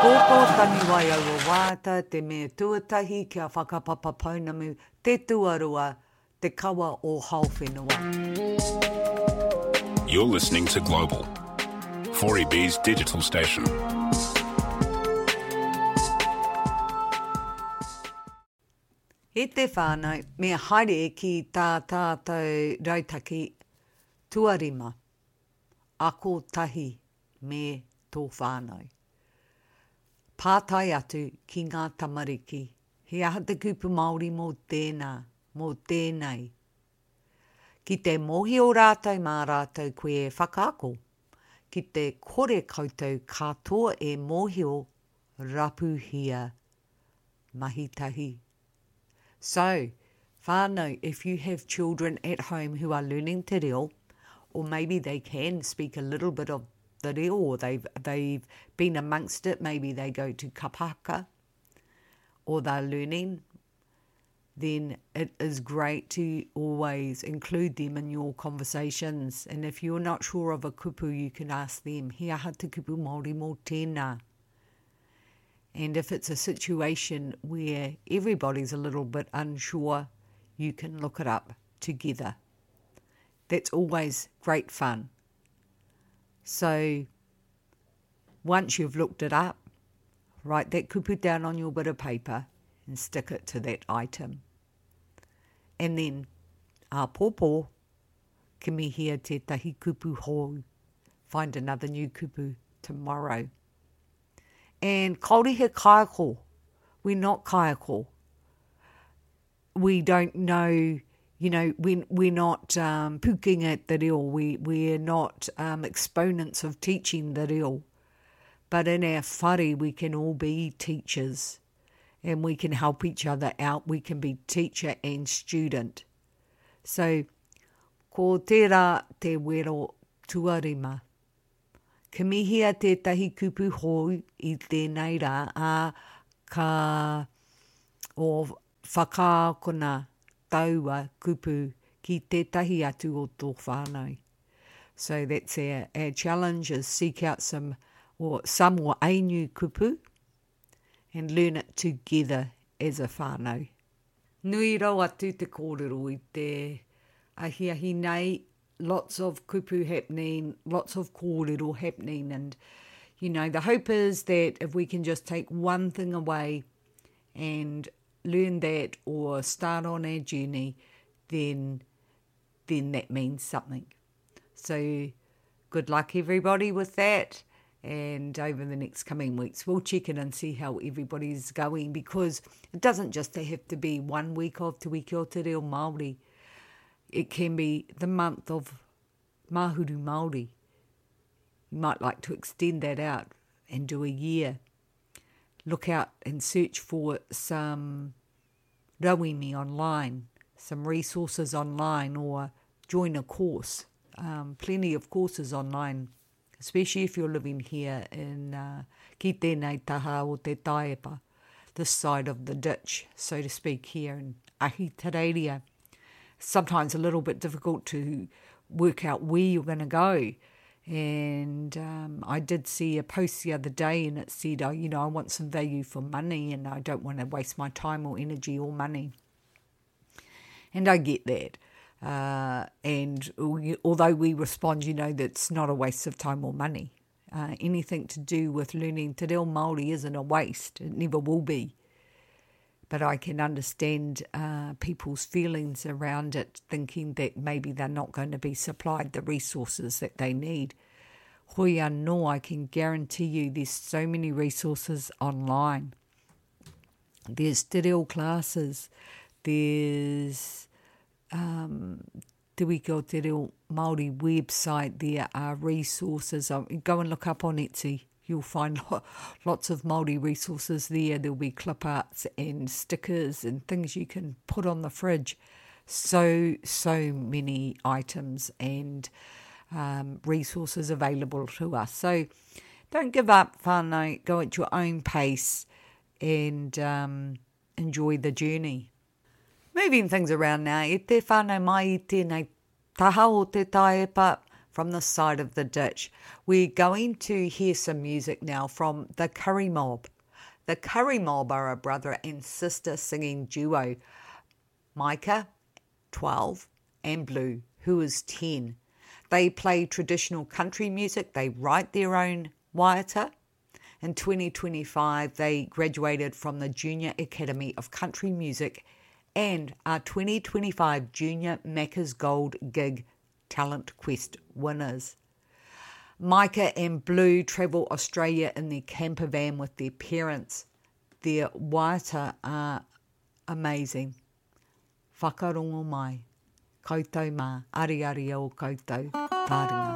Kōpō tani wai au o wāta te mea tuatahi kia whakapapa paunamu te tuarua te kawa o hauwhenua. You're listening to Global, 4EB's digital station. He te whānau, mea haere ki tā tātou rautaki tuarima, ako tahi me tō whānau. Pātai atu ki ngā tamariki, he aha te kupu Māori mō tēnā, mō tēnei. Ki te mohi o rātou mā rātou koe e whakaako, ki te kore koutou katoa e mohi o rapuhia mahitahi. So, whānau, if you have children at home who are learning te reo, or maybe they can speak a little bit of the reo, or they've been amongst it, maybe they go to kapaka, or they're learning, then it is great to always include them in your conversations. And if you're not sure of a kupu, you can ask them, he aha te kupu Māori mō tēnā. And if it's a situation where everybody's a little bit unsure, you can look it up together. That's always great fun. So once you've looked it up, write that kupu down on your bit of paper and stick it to that item. And then, pōpō, ki mihia tētahi kupu hou, find another new kupu tomorrow. And kauri he kaiako, we're not kaiako. We don't know, we're not puking at the reo, we're not exponents of teaching the reo. But in our whare, we can all be teachers and we can help each other out. We can be teacher and student. So, ko tērā te wero tuarima. Ka mihia tētahi kupu hou I tēnei rā, ka o whakaakona taua kupu ki tētahi atu o tō whānau. So that's our challenge, is seek out some or a new kupu and learn it together as a whānau. Nui rau atu te kōrero I te ahiahi nei, lots of kupu happening, lots of kōrero happening, and the hope is that if we can just take one thing away and learn that or start on our journey, then that means something. So good luck everybody with that. And over the next coming weeks, we'll check in and see how everybody's going, because it doesn't just have to be 1 week of Te Wiki o Te Reo Māori. It can be the month of Mahuru Māori. You might like to extend that out and do a year. Look out and search for some rauimi online, some resources online, or join a course. Plenty of courses online, especially if you're living here in ki tēnei taha o te taepa, this side of the ditch, so to speak, here in Ahitereiria. Sometimes a little bit difficult to work out where you're going to go. And I did see a post the other day and it said, I want some value for money and I don't want to waste my time or energy or money. And I get that. And although we respond, that's not a waste of time or money. Anything to do with learning te reo Māori isn't a waste. It never will be. But I can understand people's feelings around it, thinking that maybe they're not going to be supplied the resources that they need. Hoi anō, I can guarantee you there's so many resources online. There's te reo classes, there's Te Wiki o Te Reo Māori website, there are resources. Go and look up on Etsy. You'll find lots of Māori resources there. There'll be clip arts and stickers and things you can put on the fridge. So many items and resources available to us. So don't give up, whānau. Go at your own pace and enjoy the journey. Moving things around now, e te whānau mai I tēnei taha o te taepa, from the side of the ditch. We're going to hear some music now from the Curry Mob. The Curry Mob are a brother and sister singing duo. Micah, 12, and Blue, who is 10. They play traditional country music. They write their own waiata. In 2025, they graduated from the Junior Academy of Country Music and are 2025 Junior Macca's Gold Gig Talent Quest winners. Micah and Blue travel Australia in their camper van with their parents. Their waiata are amazing. Whakarongo mai. Koutou mā, ari o koutou, tāringa.